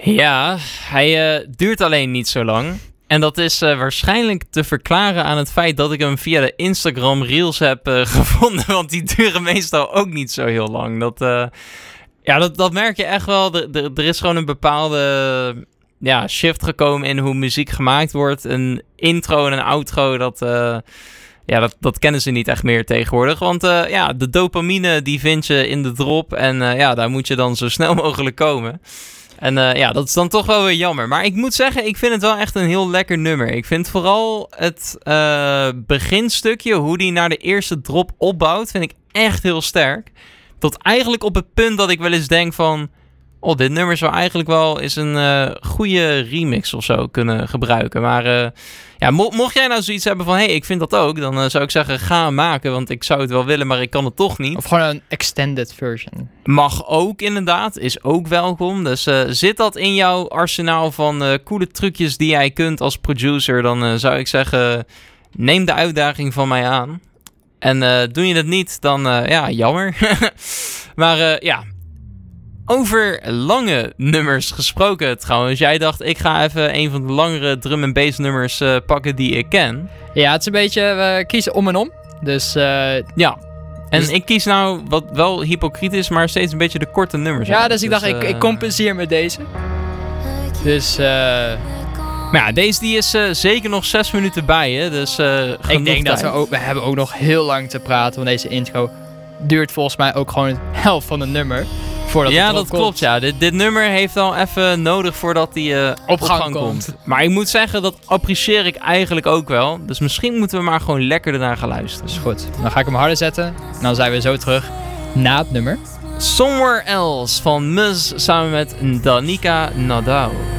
Ja, hij duurt alleen niet zo lang. En dat is waarschijnlijk te verklaren aan het feit dat ik hem via de Instagram Reels heb gevonden. Want die duren meestal ook niet zo heel lang. Dat merk je echt wel. Er is gewoon een bepaalde shift gekomen in hoe muziek gemaakt wordt. Een intro en een outro, dat kennen ze niet echt meer tegenwoordig. Want de dopamine die vind je in de drop. En daar moet je dan zo snel mogelijk komen. En dat is dan toch wel weer jammer. Maar ik moet zeggen, ik vind het wel echt een heel lekker nummer. Ik vind vooral het beginstukje, hoe die naar de eerste drop opbouwt, vind ik echt heel sterk. Tot eigenlijk op het punt dat ik wel eens denk van, dit nummer zou eigenlijk wel eens een goede remix of zo kunnen gebruiken. Maar mocht jij nou zoiets hebben van, ik vind dat ook, dan zou ik zeggen, ga hem maken. Want ik zou het wel willen, maar ik kan het toch niet. Of gewoon een extended version. Mag ook inderdaad, is ook welkom. Dus zit dat in jouw arsenaal van coole trucjes die jij kunt als producer, dan zou ik zeggen, neem de uitdaging van mij aan. En doe je dat niet, dan jammer. Maar over lange nummers gesproken trouwens. Jij dacht, ik ga even een van de langere drum en bass nummers pakken die ik ken. Ja, het is een beetje, we kiezen om en om. Dus ja. En ik kies nou, wat wel hypocriet is, maar steeds een beetje de korte nummers. Ja, dus ik dacht, ik compenseer met deze. Dus maar ja, deze die is zeker nog 6 minuten bij je. Dus ik denk dat we hebben ook nog heel lang te praten. Want deze intro duurt volgens mij ook gewoon de helft van het nummer. Ja, dat klopt. Ja. Dit nummer heeft al even nodig voordat hij op gang komt. Maar ik moet zeggen, dat apprecieer ik eigenlijk ook wel. Dus misschien moeten we maar gewoon lekker ernaar gaan luisteren. Is goed. Dan ga ik hem harder zetten. En dan zijn we zo terug na het nummer. Somewhere Else van Muz samen met Danica Nadal.